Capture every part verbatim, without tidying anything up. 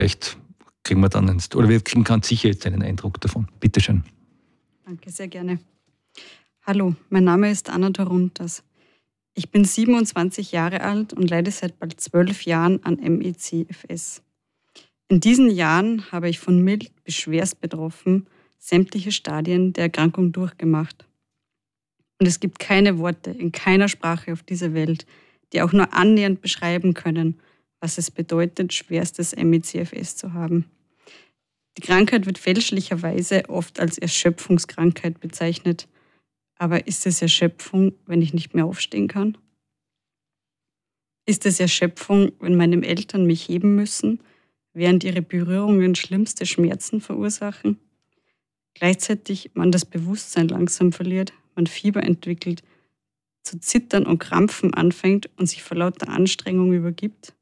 Vielleicht kriegen wir dann, einen, oder wir kriegen ganz sicher jetzt einen Eindruck davon. Bitte schön. Danke, sehr gerne. Hallo, mein Name ist Anna Doruntas. Ich bin siebenundzwanzig Jahre alt und leide seit bald zwölf Jahren an M E C F S. In diesen Jahren habe ich von mild bis schwerst betroffen sämtliche Stadien der Erkrankung durchgemacht. Und es gibt keine Worte in keiner Sprache auf dieser Welt, die auch nur annähernd beschreiben können, was es bedeutet, schwerstes M E C F S zu haben. Die Krankheit wird fälschlicherweise oft als Erschöpfungskrankheit bezeichnet. Aber ist es Erschöpfung, wenn ich nicht mehr aufstehen kann? Ist es Erschöpfung, wenn meine Eltern mich heben müssen, während ihre Berührungen schlimmste Schmerzen verursachen? Gleichzeitig man das Bewusstsein langsam verliert, man Fieber entwickelt, zu zittern und krampfen anfängt und sich vor lauter Anstrengung übergibt?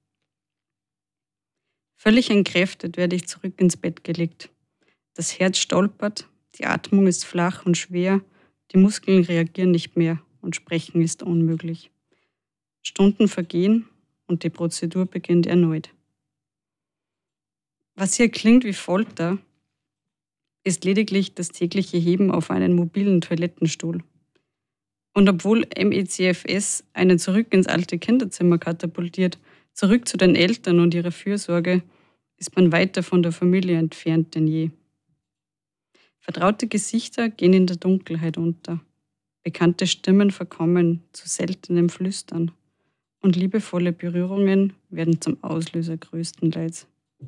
Völlig entkräftet werde ich zurück ins Bett gelegt. Das Herz stolpert, die Atmung ist flach und schwer, die Muskeln reagieren nicht mehr und sprechen ist unmöglich. Stunden vergehen und die Prozedur beginnt erneut. Was hier klingt wie Folter, ist lediglich das tägliche Heben auf einen mobilen Toilettenstuhl. Und obwohl M E C F S einen zurück ins alte Kinderzimmer katapultiert, zurück zu den Eltern und ihrer Fürsorge, ist man weiter von der Familie entfernt denn je. Vertraute Gesichter gehen in der Dunkelheit unter. Bekannte Stimmen verkommen zu seltenem Flüstern. Und liebevolle Berührungen werden zum Auslöser größten Leids.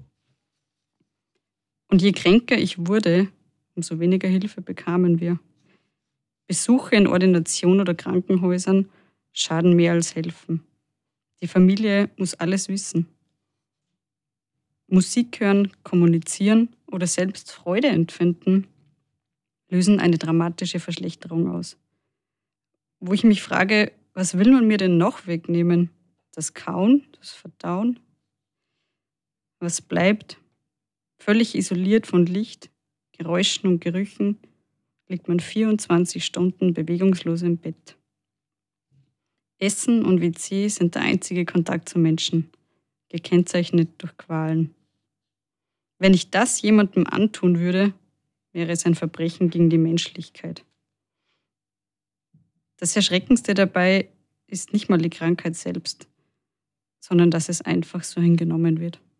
Und je kränker ich wurde, umso weniger Hilfe bekamen wir. Besuche in Ordination oder Krankenhäusern schaden mehr als helfen. Die Familie muss alles wissen. Musik hören, kommunizieren oder selbst Freude empfinden, lösen eine dramatische Verschlechterung aus. Wo ich mich frage, was will man mir denn noch wegnehmen? Das Kauen, das Verdauen? Was bleibt? Völlig isoliert von Licht, Geräuschen und Gerüchen liegt man vierundzwanzig Stunden bewegungslos im Bett. Essen und W C sind der einzige Kontakt zu Menschen, gekennzeichnet durch Qualen. Wenn ich das jemandem antun würde, wäre es ein Verbrechen gegen die Menschlichkeit. Das Erschreckendste dabei ist nicht mal die Krankheit selbst, sondern dass es einfach so hingenommen wird.